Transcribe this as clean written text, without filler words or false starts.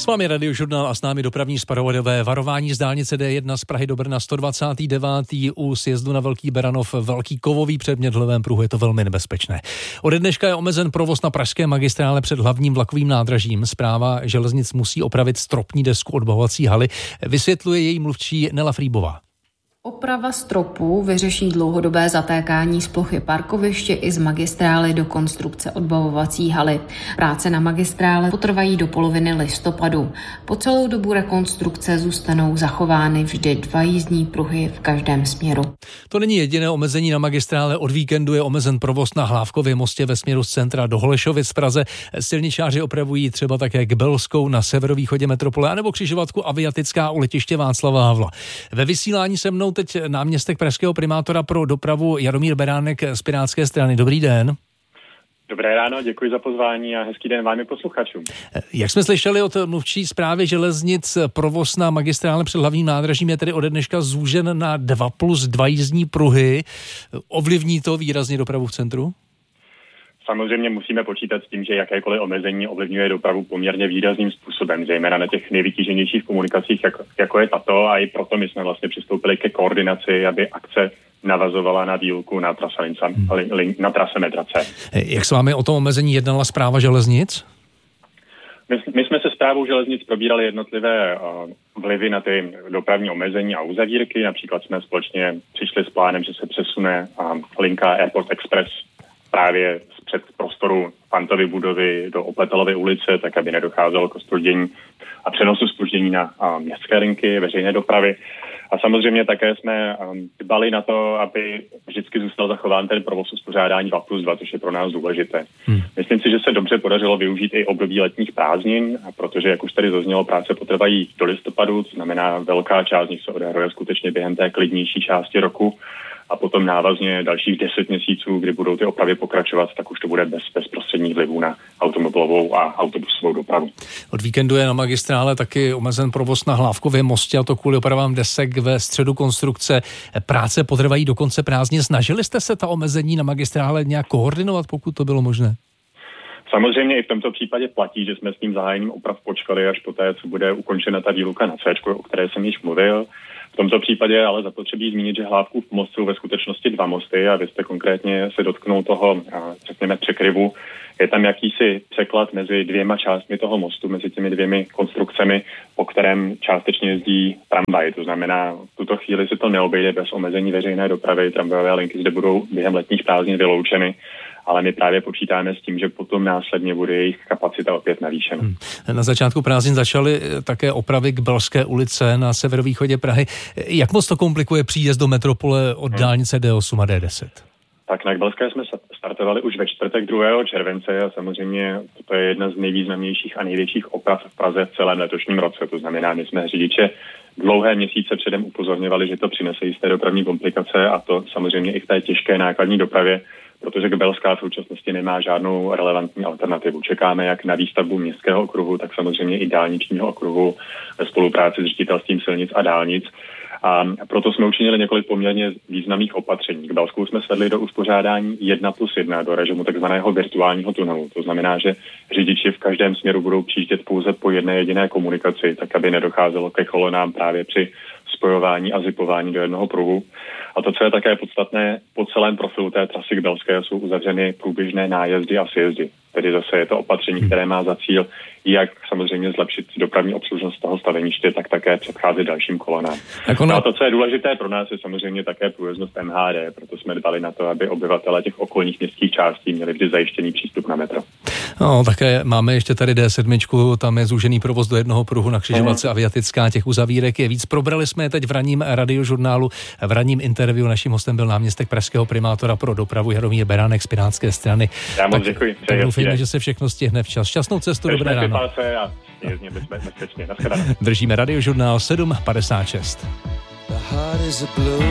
S vámi Radiožurnál a s námi dopravní zpravodajové. Varování z dálnice D1 z Prahy do Brna 129. u sjezdu na Velký Beranov, velký kovový předmět v levém pruhu, je to velmi nebezpečné. Ode dneška je omezen provoz na pražské magistrále před hlavním vlakovým nádražím. Správa železnic musí opravit stropní desku odbavovací haly, vysvětluje její mluvčí Nela Frýbová. Oprava stropů vyřeší dlouhodobé zatékání z plochy parkoviště i z magistrály do konstrukce odbavovací haly. Práce na magistrále potrvají do poloviny listopadu. Po celou dobu rekonstrukce zůstanou zachovány vždy 2 jízdní pruhy v každém směru. To není jediné omezení na magistrále. Od víkendu je omezen provoz na Hlávkově mostě ve směru z centra do Holešovic v Praze. Silničáři opravují třeba také Kbelskou na severovýchodě metropole anebo křižovatku Aviatická u letiště Václava Havla. Ve vysílání se mnou teď náměstek pražského primátora pro dopravu Jaromír Beránek z Pirátské strany. Dobrý den. Dobré ráno, děkuji za pozvání a hezký den vám i posluchačům. Jak jsme slyšeli od mluvčí Správy železnic, provoz na magistrále před hlavním nádražím je tedy ode dneška zúžen na 2+2 jízdní pruhy. Ovlivní to výrazně dopravu v centru? Samozřejmě musíme počítat s tím, že jakékoliv omezení ovlivňuje dopravu poměrně výrazným způsobem, zejména na těch nejvytíženějších komunikacích, jako je tato, a i proto my jsme vlastně přistoupili ke koordinaci, aby akce navazovala na dílku na trase metra C. Jak s vámi o tom omezení jednala Správa železnic? My jsme se Správou železnic probírali jednotlivé vlivy na ty dopravní omezení a uzavírky. Například jsme společně přišli s plánem, že se přesune linka Airport Express právě před prostoru Fantovy budovy do Opletelovy ulice, tak aby nedocházelo k zpoždění a přenosu zpoždění na městské linky veřejné dopravy. A samozřejmě také jsme dbali na to, aby vždycky zůstal zachován ten provoz uspořádání 2+2, což je pro nás důležité. Myslím si, že se dobře podařilo využít i období letních prázdnin, protože, jak už tady zaznělo, práce potrvají do listopadu, to znamená, velká část z nich se odehraje skutečně během té klidnější části roku. A potom návazně dalších 10 měsíců, kdy budou ty opravy pokračovat, tak už to bude bez bezprostředních vlivů na automobilovou a autobusovou dopravu. Od víkendu je na magistrále taky omezen provoz na Hlávkově mostě, a to kvůli opravám desek ve středu konstrukce. Práce potrvají do konce prázdnin. Snažili jste se ta omezení na magistrále nějak koordinovat, pokud to bylo možné? Samozřejmě i v tomto případě platí, že jsme s tím zahájením oprav počkali až poté, co bude ukončena ta dílka na C, o které jsem již mluvil. V tomto případě ale zapotřebí zmínit, že Hlávkův most jsou ve skutečnosti 2 mosty a vy jste konkrétně se dotknul toho, řekněme, překryvu. Je tam jakýsi překlad mezi 2 částmi toho mostu, mezi těmi 2 konstrukcemi, po kterém částečně jezdí tramvaj. To znamená, v tuto chvíli se to neobejde bez omezení veřejné dopravy. Tramvajové linky zde budou během letních prázdnin vyloučeny, ale my právě počítáme s tím, že potom následně bude jejich kapacita opět navýšena. Na začátku prázdnin začaly také opravy Kbelské ulice na severovýchodě Prahy. Jak moc to komplikuje příjezd do metropole od dálnice D8 a D10? Tak na Kbelské jsme startovali už ve čtvrtek 2. července a samozřejmě to je jedna z nejvýznamnějších a největších oprav v Praze v celém letošním roce. To znamená, my jsme řidiče dlouhé měsíce předem upozorňovali, že to přinese jisté dopravní komplikace, a to samozřejmě i v té těžké nákladní dopravě, protože Kbelská v současnosti nemá žádnou relevantní alternativu. Čekáme jak na výstavbu městského okruhu, tak samozřejmě i dálničního okruhu ve spolupráci s Ředitelstvím silnic a dálnic. A proto jsme učinili několik poměrně významných opatření. Kbelskou jsme svedli do uspořádání 1+1, do režimu takzvaného virtuálního tunelu. To znamená, že řidiči v každém směru budou přijíždět pouze po jedné jediné komunikaci, tak aby nedocházelo ke kolonám právě při spojování a zipování do jednoho pruhu. A to, co je také podstatné, po celém profilu té trasy Kbelské jsou uzavřeny průběžné nájezdy a sjezdy. Tedy zase je to opatření, které má za cíl jak samozřejmě zlepšit dopravní obslužnost toho staveniště, tak také předcházet dalším kolonám. A to, co je důležité pro nás, je samozřejmě také průjezdnost MHD, proto jsme dbali na to, aby obyvatelé těch okolních městských částí měli vždy zajištěný přístup na metro. No, také máme ještě tady D7, tam je zúžený provoz do jednoho pruhu na křižovatce Aviatická, těch uzavírek je víc. Probrali jsme je teď v ranním radiožurnálu, v ranním interview. Naším hostem byl náměstek pražského primátora pro dopravu Jaromír Beránek z Pirátské strany. Já moc děkuji. Tak doufejme, že se všechno stihne včas. Šťastnou cestu, dobré ráno. Bezpečně. Držíme radiožurnál 7:56.